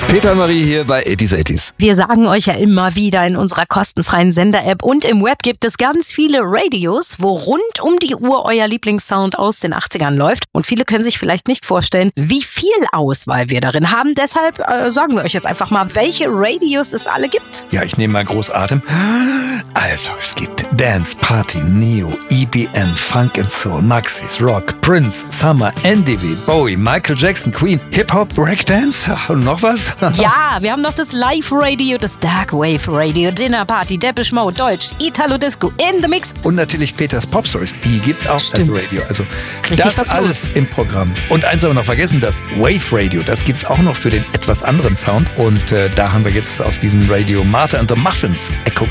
Peter und Marie hier bei 80s. Wir sagen euch ja immer wieder, in unserer kostenfreien Sender-App und im Web gibt es ganz viele Radios, wo rund um die Uhr euer Lieblingssound aus den 80ern läuft. Und viele können sich vielleicht nicht vorstellen, wie viel Auswahl wir darin haben. Deshalb sagen wir euch jetzt einfach mal, welche Radios es alle gibt. Ja, ich nehme mal groß Atem. Also, es gibt Dance, Party, Neo, EBM, Funk and Soul, Maxis, Rock, Prince, Summer, NDW, Bowie, Michael Jackson, Queen, Hip-Hop, Breakdance und noch was? Ja, wir haben noch das Live-Radio, das Darkwave-Radio, Dinner Party, Depeche Mode, Deutsch, Italo-Disco, In the Mix. Und natürlich Peters Pop Stories, die gibt's auch als Radio. Also Richtig das alles im Programm. Und eins haben wir noch vergessen, das Wave Radio, das gibt's auch noch für den etwas anderen Sound. Und da haben wir jetzt aus diesem Radio Martha and the Muffins, Echo